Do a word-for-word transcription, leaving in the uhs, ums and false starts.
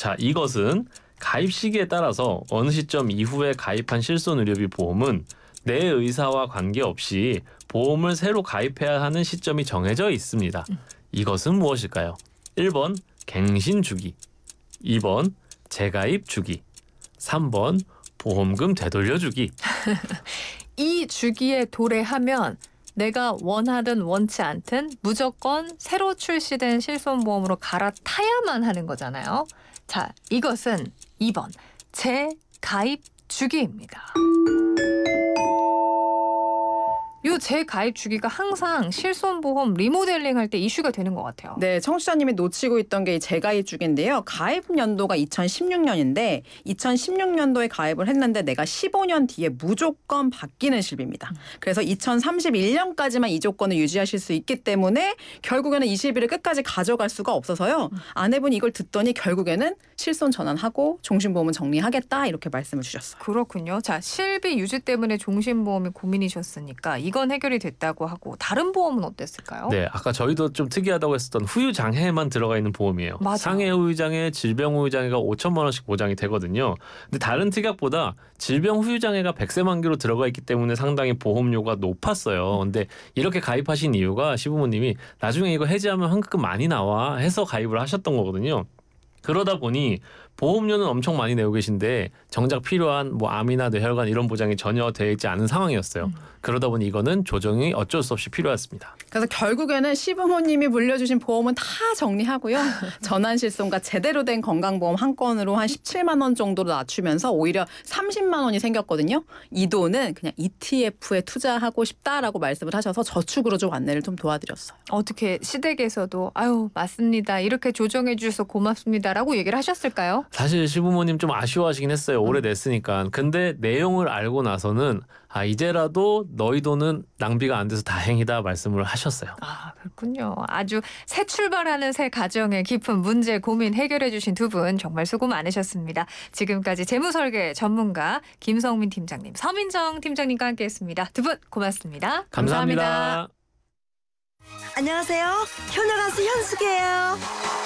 자, 이것은 가입 시기에 따라서 어느 시점 이후에 가입한 실손의료비 보험은 내 의사와 관계없이 보험을 새로 가입해야 하는 시점이 정해져 있습니다. 이것은 무엇일까요? 일 번 갱신 주기, 이 번 재가입 주기, 삼 번 보험금 되돌려 주기. 이 주기에 도래하면 내가 원하든 원치 않든 무조건 새로 출시된 실손보험으로 갈아타야만 하는 거잖아요. 자, 이것은 이 번 재가입 주기입니다. 요 재가입 주기가 항상 실손보험 리모델링 할 때 이슈가 되는 것 같아요. 네, 청취자님이 놓치고 있던 게 이 재가입 주기인데요. 가입 연도가 이천십육 년인데 이천십육 년도에 가입을 했는데 내가 십오 년 뒤에 무조건 바뀌는 실비입니다. 음. 그래서 이천삼십일 년까지만 이 조건을 유지하실 수 있기 때문에 결국에는 이 실비를 끝까지 가져갈 수가 없어서요. 음. 아내분이 이걸 듣더니 결국에는 실손 전환하고 종신보험은 정리하겠다 이렇게 말씀을 주셨어요. 그렇군요. 자, 실비 유지 때문에 종신보험이 고민이셨으니까 이건 해결이 됐다고 하고 다른 보험은 어땠을까요? 네, 아까 저희도 좀 특이하다고 했었던 후유장애만 들어가 있는 보험이에요. 맞아요. 상해 후유장애, 질병 후유장애가 오천만 원씩 보장이 되거든요. 근데 다른 특약보다 질병 후유장애가 백세 만기로 들어가 있기 때문에 상당히 보험료가 높았어요. 근데 이렇게 가입하신 이유가 시부모님이 나중에 이거 해지하면 환급금 많이 나와 해서 가입을 하셨던 거거든요. 그러다 보니 보험료는 엄청 많이 내고 계신데 정작 필요한 뭐 암이나 뇌혈관 이런 보장이 전혀 되어 있지 않은 상황이었어요. 음. 그러다 보니 이거는 조정이 어쩔 수 없이 필요했습니다. 그래서 결국에는 시부모님이 물려주신 보험은 다 정리하고요. 전환실손과 제대로 된 건강보험 한 건으로 한 십칠만 원 정도로 낮추면서 오히려 삼십만 원이 생겼거든요. 이 돈은 그냥 이티에프에 투자하고 싶다라고 말씀을 하셔서 저축으로 좀 안내를 좀 도와드렸어요. 어떻게 시댁에서도 아유 맞습니다. 이렇게 조정해 주셔서 고맙습니다라고 얘기를 하셨을까요? 사실 시부모님 좀 아쉬워하시긴 했어요. 오래됐으니까. 근데 내용을 알고 나서는 아 이제라도 너희 돈은 낭비가 안 돼서 다행이다 말씀을 하셨어요. 아 그렇군요. 아주 새 출발하는 새 가정의 깊은 문제 고민 해결해 주신 두 분 정말 수고 많으셨습니다. 지금까지 재무설계 전문가 김성민 팀장님, 서민정 팀장님과 함께했습니다. 두 분 고맙습니다. 감사합니다. 감사합니다. 안녕하세요. 효녀 가수 현숙이에요.